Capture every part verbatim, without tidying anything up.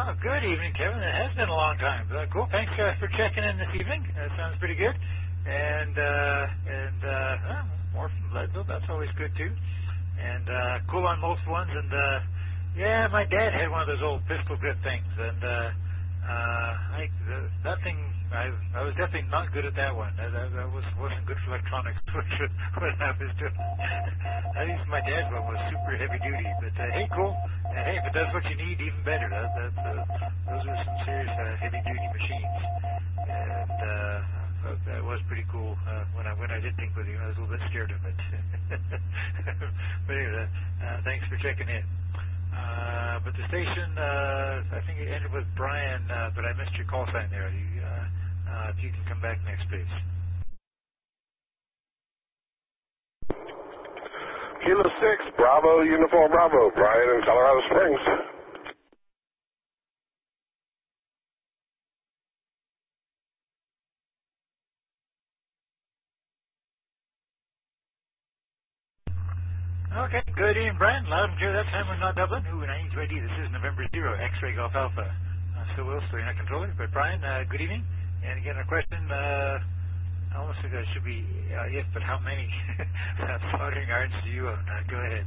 Oh, good evening, Kevin. It has been a long time. Uh, cool. Thanks uh, for checking in this evening. That sounds pretty good. And uh, and uh, oh, more from Leadville. That's always good too. And uh, cool on most ones. And uh, yeah, my dad had one of those old pistol grip things, and uh, uh, I the, that thing. I I was definitely not good at that one. That, that, that was wasn't good for electronics. What I was doing. I think my dad's one was super heavy duty. But uh, hey, cool. And hey, if it does what you need, even better. That, that, uh, those are some serious uh, heavy-duty machines, and uh, that, that was pretty cool. Uh, when I when I did think with you, I was a little bit scared of it. But anyway, uh, thanks for checking in. Uh, but the station, uh, I think it ended with Brian, uh, but I missed your call sign there. You, uh, uh, if you can come back next, please. Kilo six, Bravo, Uniform Bravo, Brian in Colorado Springs. Okay, good evening, Brian. Loud and clear that time. We're not Dublin. Ooh, and I need to I D. This is November zero, X-Ray Golf Alpha. Uh, still Will, still not controller. But Brian, uh, good evening. And again, a question, uh, I almost think that should be uh, if, but how many soldering irons do you own? Uh, go ahead.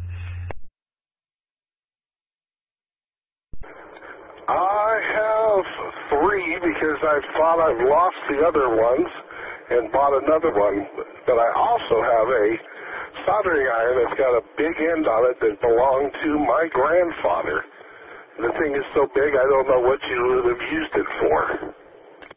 I have three because I thought I've lost the other ones and bought another one. But I also have a soldering iron that's got a big end on it that belonged to my grandfather. The thing is so big I don't know what you would have used it for.